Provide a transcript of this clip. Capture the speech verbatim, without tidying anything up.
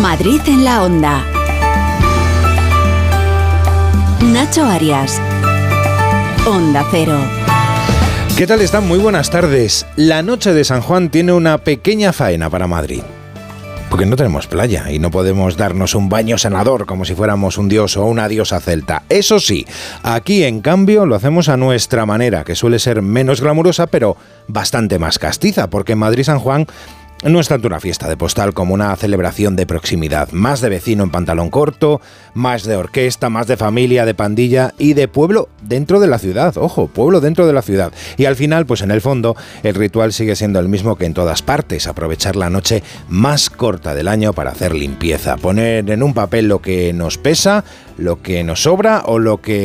Madrid en la Onda. Nacho Arias. Onda Cero. ¿Qué tal están? Muy buenas tardes. La noche de San Juan tiene una pequeña faena para Madrid. Porque no tenemos playa y no podemos darnos un baño sanador como si fuéramos un dios o una diosa celta. Eso sí, aquí en cambio lo hacemos a nuestra manera, que suele ser menos glamurosa, pero bastante más castiza, porque en Madrid San Juan no es tanto una fiesta de postal como una celebración de proximidad, más de vecino en pantalón corto, más de orquesta, más de familia, de pandilla y de pueblo dentro de la ciudad, ojo, pueblo dentro de la ciudad. Y al final, pues en el fondo, el ritual sigue siendo el mismo que en todas partes, aprovechar la noche más corta del año para hacer limpieza, poner en un papel lo que nos pesa, lo que nos sobra o lo que